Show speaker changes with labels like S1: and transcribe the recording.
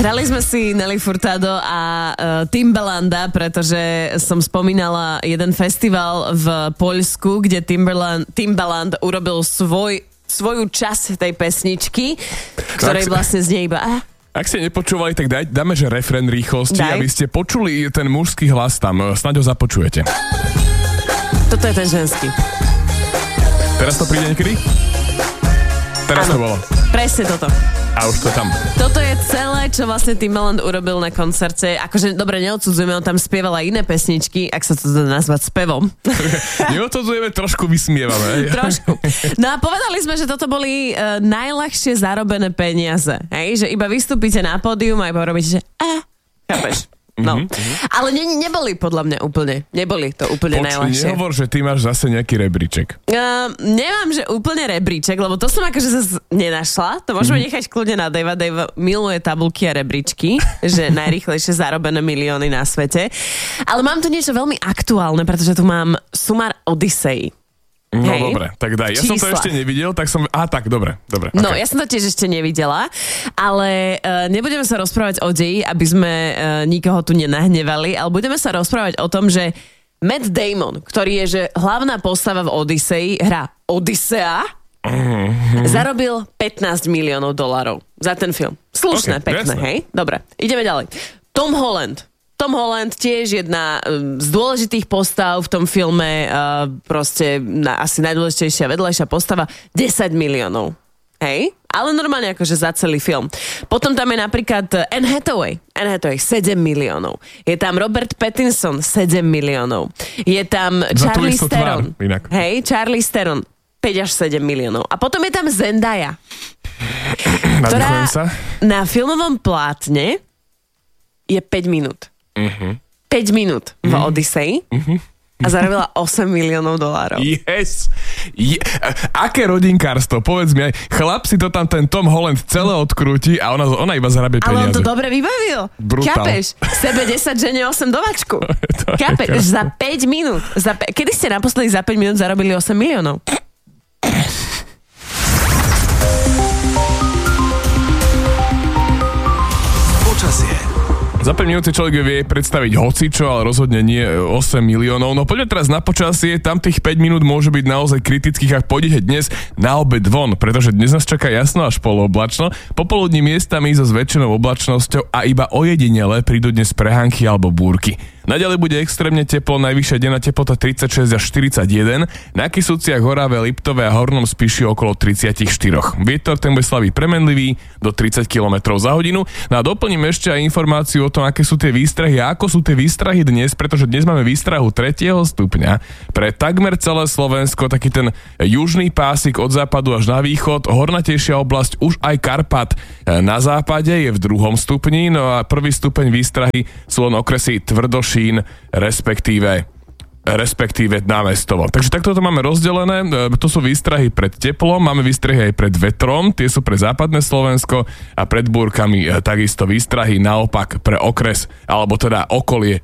S1: Hrali sme si Nelly Furtado a Timbalanda, pretože som spomínala jeden festival v Poľsku, kde Timbaland urobil svoju časť tej pesničky, ktorej vlastne znie iba...
S2: Ak ste nepočúvali, tak dáme, že refrén rýchlosti, aby ste počuli ten mužský hlas tam. Snáď ho započujete.
S1: Toto je ten ženský.
S2: Teraz to príde niekedy? Teraz to bolo.
S1: Presne toto.
S2: A už to tam.
S1: Toto je celé, čo vlastne Timbaland urobil na koncerte. Akože, dobre, neodsudzujeme, on tam spieval aj iné pesničky, ak sa to dá nazvať spevom.
S2: Neodsudzujeme, trošku vysmievame.
S1: Trošku. No a povedali sme, že toto boli najľahšie zarobené peniaze. Hej? Že iba vystúpite na pódium a iba robíte, že chápeš? No. Ale neboli podľa mňa úplne. Neboli to úplne najľahšie.
S2: Nehovor, že ty máš zase nejaký rebríček.
S1: Nemám, že úplne rebríček, lebo to som akože zase nenašla. To môžeme nechať kľudne na Davea. Dave miluje tabulky a rebríčky, že najrýchlejšie zarobené milióny na svete. Ale mám tu niečo veľmi aktuálne, pretože tu mám sumár Odyssey.
S2: No dobre, tak daj. Ja som to ešte nevidel, tak som... tak, dobre.
S1: No, ja som to tiež ešte nevidela, ale nebudeme sa rozprávať o deji, aby sme nikoho tu nenahnevali, ale budeme sa rozprávať o tom, že Matt Damon, ktorý je že hlavná postava v Odyssey, hra Odysea, zarobil $15 miliónov za ten film. Slušné, pekné, hej? Dobre, ideme ďalej. Tom Holland tiež jedna z dôležitých postav v tom filme, proste asi najdôležitejšia vedľajšia postava, 10 miliónov. Hej? Ale normálne akože za celý film. Potom tam je napríklad Anne Hathaway, 7 miliónov. Je tam Robert Pattinson, 7 miliónov. Je tam Charlize Theron. Hej, Charlize Theron, 5 až 7 miliónov. A potom je tam Zendaya, ktorá na filmovom plátne je 5 minút. 5 minút v Odyssey a zarobila $8 miliónov.
S2: Yes! Aké rodinkárstvo, povedz mi aj. Chlap si to tam ten Tom Holland celé odkrúti a ona iba zarábia peniaze.
S1: Ale on to dobre vybavil.
S2: Brutál.
S1: Chápeš? Sebe 10, žene 8 dovačku. Chápeš? Za 5 minút. Kedy ste naposledy za 5 minút zarobili 8 miliónov?
S2: Za 5 minút si človek vie predstaviť hocičo, ale rozhodne nie 8 miliónov. No poďme teraz na počasie, tam tých 5 minút môže byť naozaj kritických, ak pôjdete dnes na obed von, pretože dnes nás čaká jasno až polooblačno, popoludní miestami so zväčšenou oblačnosťou a iba ojedinele prídu dnes prehánky alebo búrky. Naďalej bude extrémne teplo, najvyššia denná teplota 36 až 41, na Kysuciach, Horave, Liptove a Hornom Spiši okolo 34. Vietor ten bude slabý premenlivý do 30 km za hodinu. No a doplním ešte aj informáciu o tom, aké sú tie výstrahy a ako sú tie výstrahy dnes, pretože dnes máme výstrahu 3. stupňa pre takmer celé Slovensko, taký ten južný pásik od západu až na východ, hornatejšia oblasť už aj Karpat na západe je v 2. stupni, no a 1. stupeň výstrahy sú len okresy Tvrdošín, respektíve námestovo. Takže takto to máme rozdelené, to sú výstrahy pred teplom, máme výstrahy aj pred vetrom, tie sú pre západné Slovensko a pred búrkami takisto výstrahy naopak pre okres, alebo teda okolie